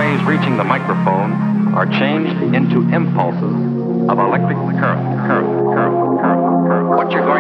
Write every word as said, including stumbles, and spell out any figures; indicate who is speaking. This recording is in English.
Speaker 1: waves reaching the microphone are changed into impulses of electric current, current, current, current, current. What you're going